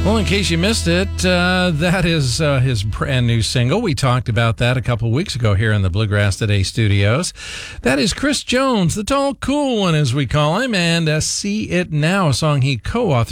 Well, in case you missed it, that is his brand new single. We talked about that a couple of weeks ago here in the Bluegrass Today studios. That is Chris Jones, the tall, cool one, as we call him, and See It Now, a song he co-authored